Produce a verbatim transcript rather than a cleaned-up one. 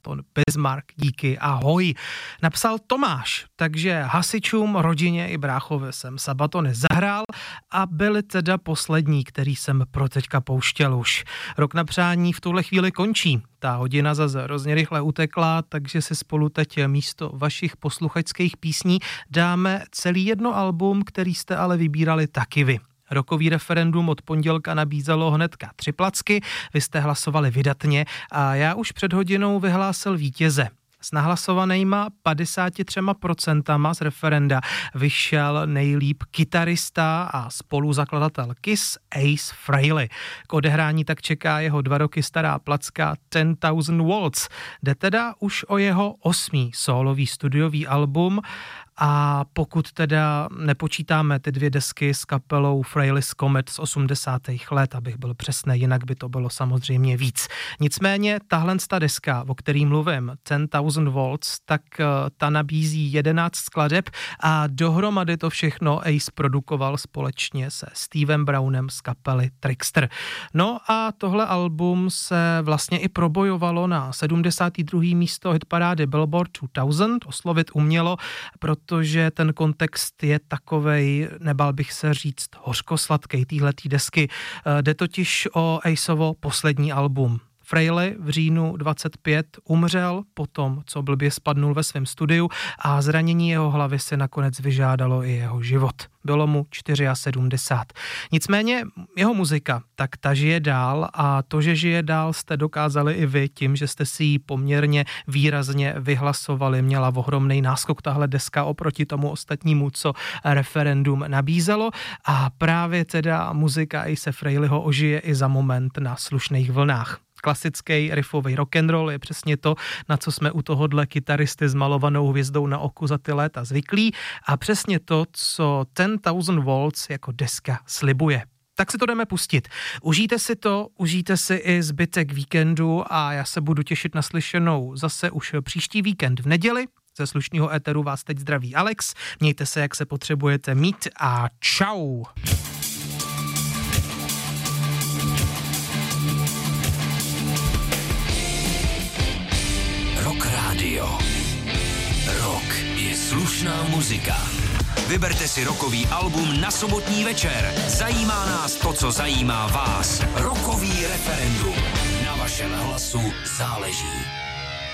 Sabaton, Bismarck, díky, ahoj. Napsal Tomáš, takže hasičům, rodině i bráchovi jsem Sabatony zahrál a byli teda poslední, který jsem pro teďka pouštěl už. Rok na přání v tuhle chvíli končí. Ta hodina zase hrozně rychle utekla, takže si spolu teď místo vašich posluchačských písní dáme celý jedno album, který jste ale vybírali taky vy. Rokový referendum od pondělka nabízelo hnedka tři placky, vy jste hlasovali vydatně a já už před hodinou vyhlásil vítěze. S nahlasovanýma padesát tři procent z referenda vyšel nejlíp kytarista a spoluzakladatel Kiss Ace Frehley. K odehrání tak čeká jeho dva roky stará placka Ten Thousand Waltz. Jde teda už o jeho osmý sólový studiový album a pokud teda nepočítáme ty dvě desky s kapelou Frehley's Comet z osmdesátých let, abych byl přesný, jinak by to bylo samozřejmě víc. Nicméně tahle ta deska, o který mluvím, Ten Thousand Waltz, tak ta nabízí jedenáct skladeb a dohromady to všechno Ace produkoval společně se Stevem Brownem z kapely Trixter. No a tohle album se vlastně i probojovalo na sedmdesátém druhém místo hitparády Billboard dva tisíc, oslovit umělo, protože ten kontext je takovej, nebál bych se říct, hořkosladkej téhletý desky. Jde totiž o Aceovo poslední album. Frehley v říjnu dvacet pět umřel po tom, co blbě spadnul ve svém studiu a zranění jeho hlavy se nakonec vyžádalo i jeho život. Bylo mu sedmdesát čtyři. Nicméně jeho muzika, tak ta žije dál a to, že žije dál, jste dokázali i vy tím, že jste si ji poměrně výrazně vyhlasovali. Měla ohromný náskok tahle deska oproti tomu ostatnímu, co referendum nabízelo a právě teda muzika Ace Frehleyho ožije i za moment na slušných vlnách. Klasický riffový rock'n'roll je přesně to, na co jsme u tohohle kytaristy s malovanou hvězdou na oku za ty léta zvyklí a přesně to, co Ten Thousand Waltz jako deska slibuje. Tak si to jdeme pustit. Užijte si to, užijte si i zbytek víkendu a já se budu těšit na slyšenou zase už příští víkend v neděli. Ze slušného éteru vás teď zdraví Alex. Mějte se, jak se potřebujete mít a čau. Rock Radio. Rock je slušná muzika. Vyberte si rockový album na sobotní večer. Zajímá nás to, co zajímá vás. Rockový referendum. Na vašem hlasu záleží.